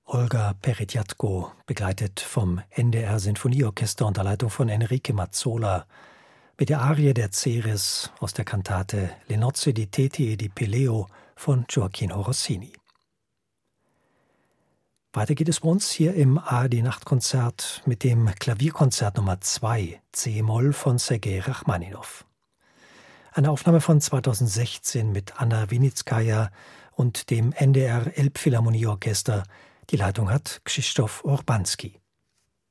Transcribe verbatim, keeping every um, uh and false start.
Olga Peretjatko, begleitet vom N D R-Sinfonieorchester unter Leitung von Enrique Mazzola, mit der Arie der Ceres aus der Kantate Le nozze di Teti e di Peleo von Gioacchino Rossini. Weiter geht es bei uns hier im A R D-Nachtkonzert mit dem Klavierkonzert Nummer zwei, C-Moll von Sergei Rachmaninow. Eine Aufnahme von zweitausendsechzehn mit Anna Winitskaja und dem N D R Elbphilharmonieorchester. Die Leitung hat Krzysztof Urbanski.